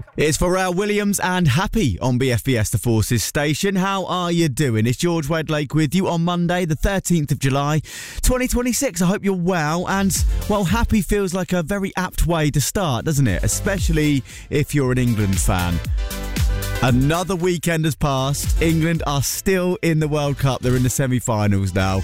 It's Pharrell Williams and Happy on BFBS The Forces station. How are you doing? It's George Wedlake with you on Monday, the 13th of July, 2026. I hope you're well. And, well, happy feels like a very apt way to start, doesn't it? Especially if you're an England fan. Another weekend has passed. England are still in the World Cup. They're in the semi-finals now.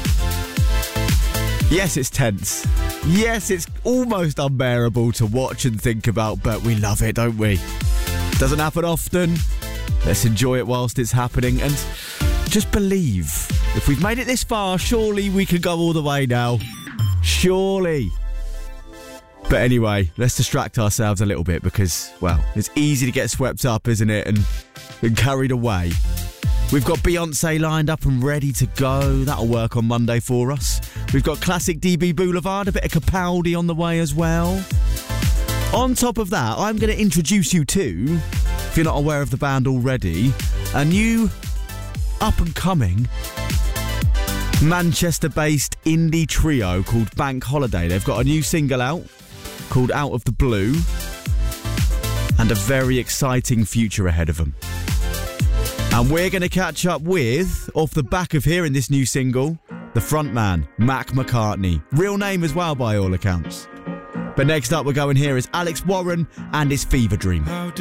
Yes, it's tense. Yes, it's almost unbearable to watch and think about, but we love it, don't we? Doesn't happen often. Let's enjoy it whilst it's happening and just believe. If we've made it this far, surely we can go all the way now. Surely. But anyway, let's distract ourselves a little bit because, well, it's easy to get swept up, isn't it? And carried away. We've got Beyonce lined up and ready to go. That'll work on Monday for us. We've got classic DB Boulevard, a bit of Capaldi on the way as well. On top of that, I'm going to introduce you to, if you're not aware of the band already, a new up-and-coming Manchester-based indie trio called Bank Holiday. They've got a new single out called Out of the Blue and a very exciting future ahead of them. And we're going to catch up with, off the back of hearing this new single, the frontman, Mac McCartney. Real name as well, by all accounts. But next up, we're going here is Alex Warren and his Fever Dream.